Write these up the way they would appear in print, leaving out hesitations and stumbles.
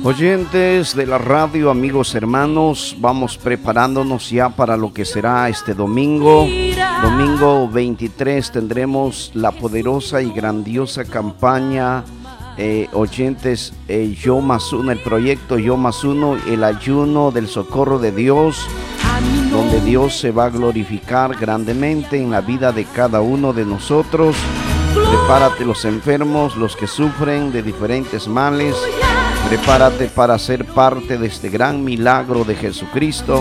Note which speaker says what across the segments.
Speaker 1: Oyentes de la radio, amigos, hermanos, vamos preparándonos ya para lo que será este domingo. Domingo 23 tendremos la poderosa y grandiosa campaña, oyentes, Yo Más Uno, el proyecto Yo Más Uno, el ayuno del socorro de Dios, donde Dios se va a glorificar grandemente en la vida de cada uno de nosotros. Prepárate, los enfermos, los que sufren de diferentes males. Prepárate para ser parte de este gran milagro de Jesucristo.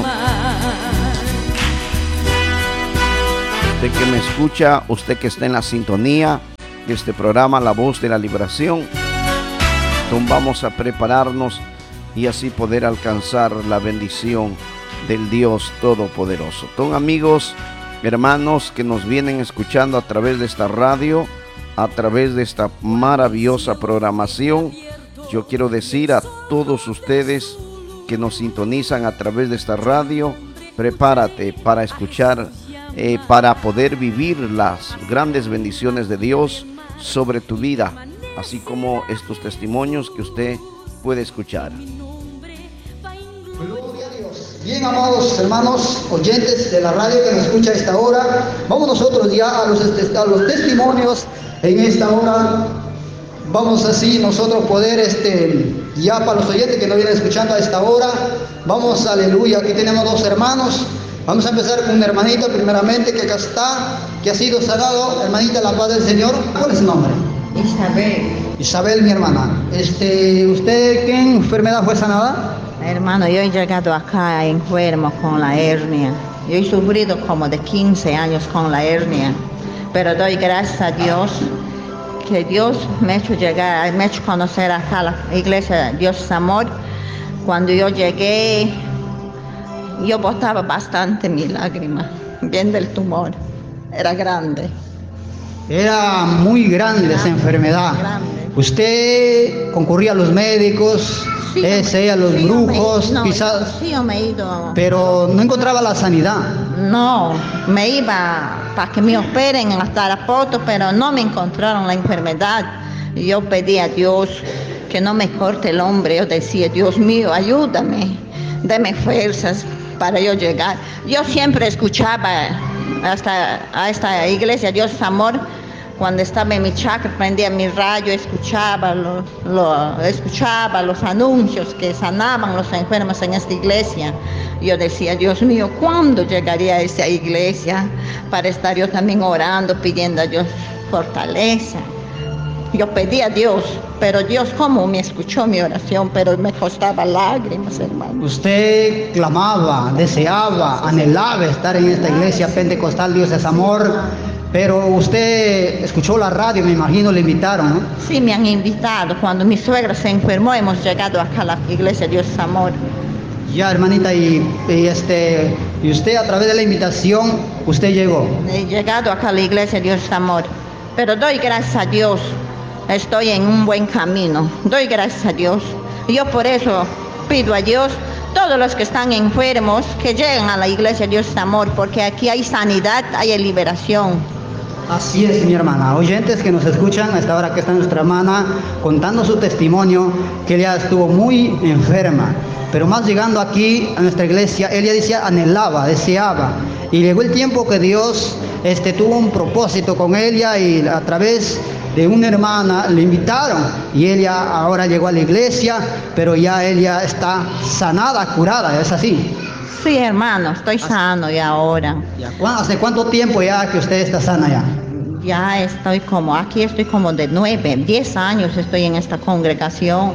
Speaker 1: Usted que me escucha, usted que está en la sintonía de este programa La Voz de la Liberación, entonces vamos a prepararnos y así poder alcanzar la bendición del Dios Todopoderoso. Entonces, amigos, hermanos que nos vienen escuchando a través de esta radio, a través de esta maravillosa programación, yo quiero decir a todos ustedes que nos sintonizan a través de esta radio, prepárate para escuchar, para poder vivir las grandes bendiciones de Dios sobre tu vida, así como estos testimonios que usted puede escuchar.
Speaker 2: Gloria a Dios. Bien, amados hermanos, oyentes de la radio que nos escucha a esta hora, vamos nosotros ya a los testimonios en esta hora. Vamos así nosotros poder, ya para los oyentes que nos vienen escuchando a esta hora, vamos, aleluya, aquí tenemos dos hermanos. Vamos a empezar con una hermanita primeramente que acá está, que ha sido sanado, hermanita, la paz del Señor. ¿Cuál es su nombre? Isabel, mi hermana. ¿Usted qué enfermedad fue sanada?
Speaker 3: Hermano, yo he llegado acá enfermo con la hernia. Yo he sufrido como de 15 años con la hernia, pero doy gracias a Dios que Dios me ha hecho llegar, me ha hecho conocer acá la iglesia Dios es Amor. Cuando yo llegué, yo botaba bastante mi lágrima, bien del tumor, era grande.
Speaker 2: Era muy grande esa enfermedad.
Speaker 3: Grande.
Speaker 2: ¿Usted concurría a los médicos,
Speaker 3: Sí,
Speaker 2: a los brujos,
Speaker 3: no,
Speaker 2: quizás?
Speaker 3: Sí, yo me he ido.
Speaker 2: Pero no encontraba la sanidad.
Speaker 3: No, me iba para que me operen hasta la foto, pero no me encontraron la enfermedad. Yo pedí a Dios que no me corte el hombre. Yo decía, Dios mío, ayúdame, dame fuerzas para yo llegar. Yo siempre escuchaba a esta iglesia Dios es Amor. Cuando estaba en mi chacra, prendía mi radio, escuchaba los anuncios que sanaban los enfermos en esta iglesia. Yo decía, Dios mío, ¿cuándo llegaría a esa iglesia para estar yo también orando, pidiendo a Dios fortaleza? Yo pedí a Dios, pero Dios como me escuchó mi oración, pero me costaba lágrimas, hermano.
Speaker 2: Usted clamaba, deseaba, anhelaba estar en esta iglesia pentecostal Dios es Amor. Pero usted escuchó la radio, me imagino, le invitaron, ¿no?
Speaker 3: Sí, me han invitado. Cuando mi suegra se enfermó, hemos llegado acá a la iglesia Dios es Amor.
Speaker 2: Ya, hermanita, y usted a través de la invitación, usted llegó.
Speaker 3: He llegado acá a la iglesia Dios es Amor. Pero doy gracias a Dios. Estoy en un buen camino. Doy gracias a Dios. Yo por eso pido a Dios, todos los que están enfermos, que lleguen a la iglesia Dios es Amor, porque aquí hay sanidad, hay liberación.
Speaker 2: Así es, mi hermana. Oyentes que nos escuchan, a esta hora que está nuestra hermana contando su testimonio, que ella estuvo muy enferma, pero más llegando aquí a nuestra iglesia, ella decía, anhelaba, deseaba, y llegó el tiempo que Dios tuvo un propósito con ella, y a través de una hermana le invitaron, y ella ahora llegó a la iglesia, pero ya ella está sanada, curada, ¿es así?
Speaker 3: Sí, hermano, estoy sano ya ahora.
Speaker 2: ¿Hace cuánto tiempo ya que usted está sana ya?
Speaker 3: Ya estoy como de 9, 10 años estoy en esta congregación.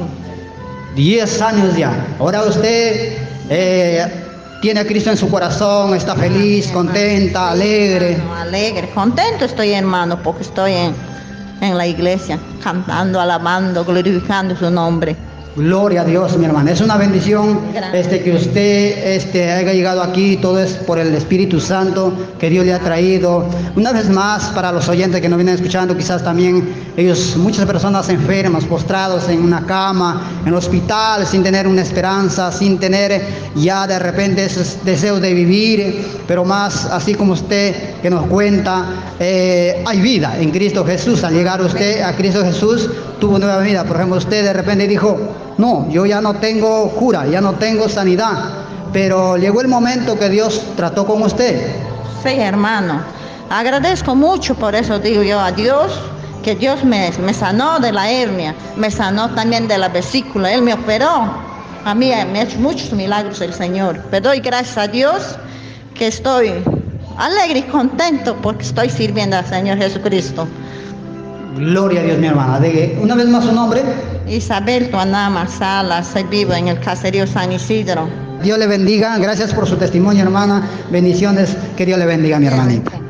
Speaker 2: 10 años ya. Ahora usted tiene a Cristo en su corazón, está feliz, contenta, alegre.
Speaker 3: Alegre, contento estoy, hermano, porque estoy en la iglesia, cantando, alabando, glorificando su nombre.
Speaker 2: Gloria a Dios, mi hermana. Es una bendición que usted haya llegado aquí. Todo es por el Espíritu Santo que Dios le ha traído. Una vez más, para los oyentes que nos vienen escuchando, quizás también muchas personas enfermas, postrados en una cama, en el hospital, sin tener una esperanza, sin tener ya de repente esos deseos de vivir, pero más así como usted que nos cuenta, hay vida en Cristo Jesús. Al llegar usted a Cristo Jesús, tuvo nueva vida. Por ejemplo, usted de repente dijo, no, yo ya no tengo cura, ya no tengo sanidad, pero llegó el momento que Dios trató con usted.
Speaker 3: Sí, hermano, agradezco mucho, por eso digo yo a Dios, que Dios me sanó de la hernia, me sanó también de la vesícula, Él me operó. A mí me ha hecho muchos milagros el Señor, pero doy gracias a Dios que estoy alegre y contento porque estoy sirviendo al Señor Jesucristo.
Speaker 2: Gloria a Dios, mi hermana. Una vez más su nombre.
Speaker 3: Isabel Tuanama Salas, vivo en el caserío San Isidro.
Speaker 2: Dios le bendiga, gracias por su testimonio, hermana. Bendiciones, que Dios le bendiga, mi hermanita.